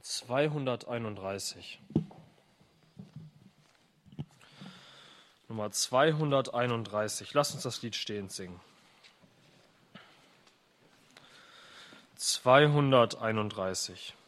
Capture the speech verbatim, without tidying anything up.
zweihunderteinunddreißig. Nummer zweihunderteinunddreißig. Lass uns das Lied stehend singen. zweihunderteinunddreißig.